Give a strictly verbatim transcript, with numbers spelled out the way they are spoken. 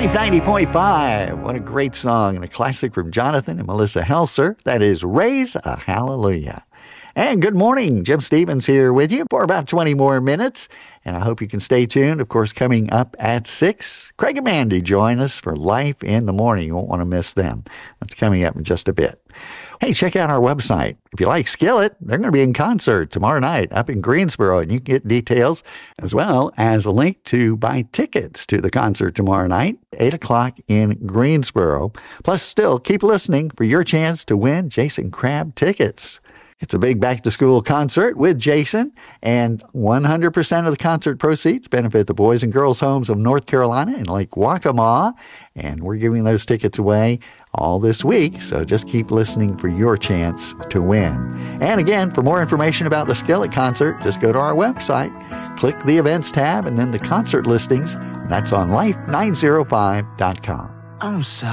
Life ninety point five. What a great song and a classic from Jonathan and Melissa Helser. That is Raise a Hallelujah. And good morning. Jim Stevens here with you for about twenty more minutes. And I hope you can stay tuned. Of course, coming up at six, Craig and Mandy join us for Life in the Morning. You won't want to miss them. That's coming up in just a bit. Hey, check out our website. If you like Skillet, they're going to be in concert tomorrow night up in Greensboro, and you can get details as well as a link to buy tickets to the concert tomorrow night, eight o'clock in Greensboro. Plus, still, keep listening for your chance to win Jason Crabb tickets. It's a big back-to-school concert with Jason, and one hundred percent of the concert proceeds benefit the Boys and Girls Homes of North Carolina in Lake Waccamaw, and we're giving those tickets away all this week, so just keep listening for your chance to win. And again, for more information about the Skillet concert, just go to our website, click the Events tab, and then the concert listings. That's on life nine oh five dot com. I'm sorry.